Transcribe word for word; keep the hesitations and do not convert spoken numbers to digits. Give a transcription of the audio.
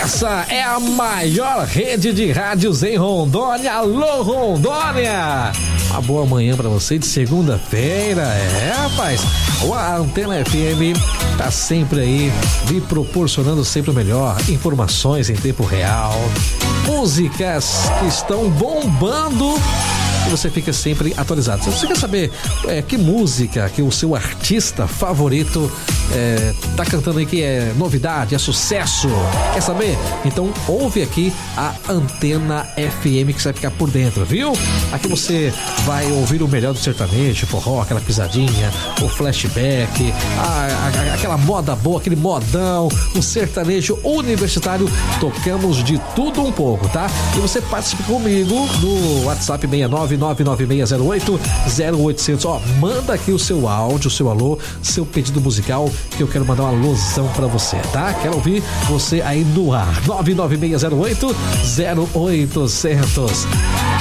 Essa é a maior rede de rádios em Rondônia. Alô, Rondônia! Uma boa manhã pra você de segunda-feira. É, rapaz, a Antena F M tá sempre aí, me proporcionando sempre o melhor. Informações em tempo real, músicas que estão bombando e você fica sempre atualizado. Se você quer saber é, que música que o seu artista favorito é, tá cantando aí, que é novidade, é sucesso, quer saber? Então ouve aqui a Antena F M que você vai ficar por dentro, viu? Aqui você vai ouvir o melhor do sertanejo, forró, aquela pisadinha, o flashback, a, a, aquela moda boa, aquele modão, o sertanejo universitário, tocamos de tudo um pouco, tá? E você participa comigo no WhatsApp seis nove nove nove seis zero oito zero oito zero zero. Ó, manda aqui o seu áudio, o seu alô, seu pedido musical, que eu quero mandar uma alusão pra você, tá? Quero ouvir você aí no ar. nove nove seis zero oito zero oito zero zero.